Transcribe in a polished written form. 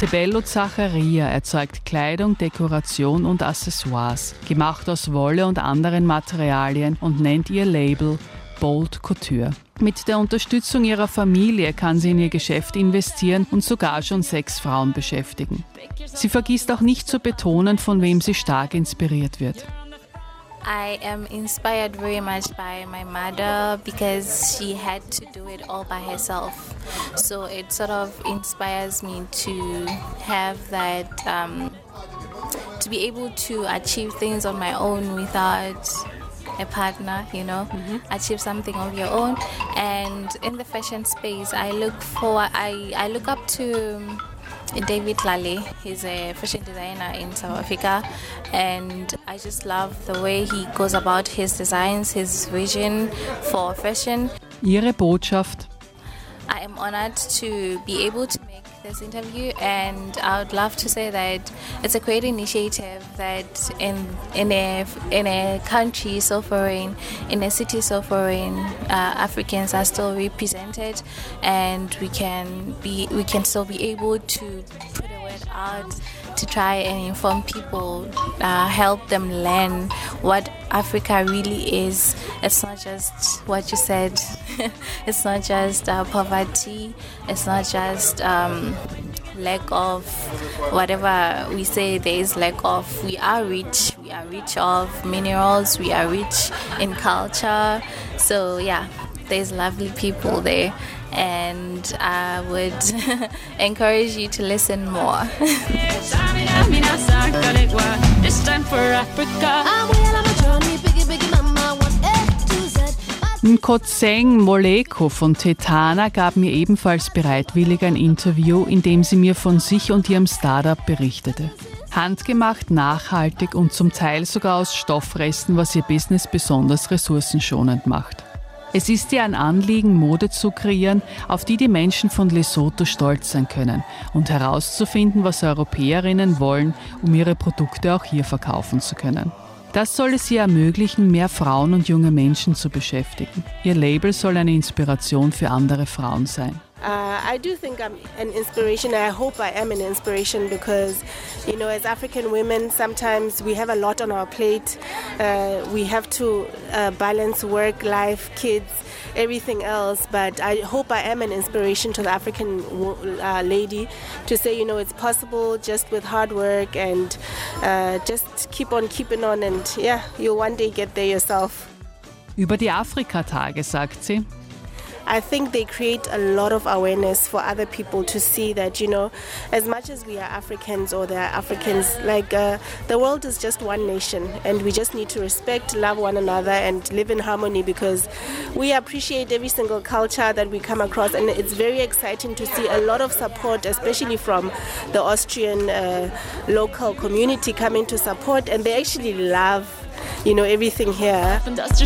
Tebello Zaccaria erzeugt Kleidung, Dekoration und Accessoires, gemacht aus Wolle und anderen Materialien und nennt ihr Label Bold Couture. Mit der Unterstützung ihrer Familie kann sie in ihr Geschäft investieren und sogar schon 6 Frauen beschäftigen. Sie vergisst auch nicht zu betonen, von wem sie stark inspiriert wird. I am inspired very much by my mother because she had to do it all by herself. So it sort of inspires me to have that, to be able to achieve things on my own without a partner, achieve something of your own. And in the fashion space, I look up to David Lale. He's a fashion designer in South Africa, and I just love the way he goes about his designs, his vision for fashion. Ihre Botschaft: I am honored to be able to make this interview, and I would love to say that it's a great initiative that in a country so foreign, in a city so foreign, Africans are still represented, and we can still be able to put a word out to try and inform people, help them learn what Africa really is. It's not just what you said. It's not just poverty. It's not just lack of whatever we say there is lack of. We are rich. We are rich of minerals. We are rich in culture. So yeah, there's lovely people there. And I would encourage you to listen more. Nkotseng Moleko von Tetana gab mir ebenfalls bereitwillig ein Interview, in dem sie mir von sich und ihrem Startup berichtete. Handgemacht, nachhaltig und zum Teil sogar aus Stoffresten, was ihr Business besonders ressourcenschonend macht. Es ist ihr ein Anliegen, Mode zu kreieren, auf die Menschen von Lesotho stolz sein können und herauszufinden, was Europäerinnen wollen, um ihre Produkte auch hier verkaufen zu können. Das soll es ihr ermöglichen, mehr Frauen und junge Menschen zu beschäftigen. Ihr Label soll eine Inspiration für andere Frauen sein. I do think I'm an inspiration. I hope I am an inspiration because, as African women, sometimes we have a lot on our plate. We have to balance work, life, kids, everything else. But I hope I am an inspiration to the African lady to say, it's possible just with hard work and just keep on keeping on. And yeah, you'll one day get there yourself. Über die Afrika-Tage sagt sie: I think they create a lot of awareness for other people to see that, as much as we are Africans or they are Africans, the world is just one nation and we just need to respect, love one another and live in harmony because we appreciate every single culture that we come across, and it's very exciting to see a lot of support, especially from the Austrian local community coming to support, and they actually love, everything here.